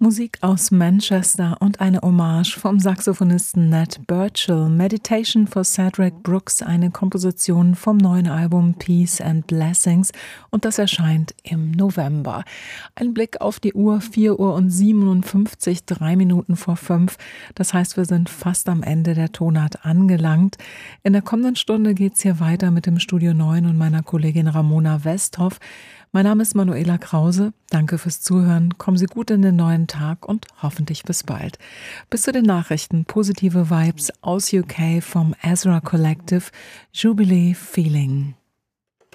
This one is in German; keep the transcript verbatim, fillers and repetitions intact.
Musik aus Manchester und eine Hommage vom Saxophonisten Nat Burchell. Meditation for Cedric Brooks, eine Komposition vom neuen Album Peace and Blessings, und das erscheint im November. Ein Blick auf die Uhr, vier Uhr und siebenundfünfzig, drei Minuten vor fünf. Das heißt, wir sind fast am Ende der Tonart angelangt. In der kommenden Stunde geht's hier weiter mit dem Studio neun und meiner Kollegin Ramona Westhoff. Mein Name ist Manuela Krause. Danke fürs Zuhören. Kommen Sie gut in den neuen Tag und hoffentlich bis bald. Bis zu den Nachrichten. Positive Vibes aus U K vom Ezra Collective. Jubilee Feeling.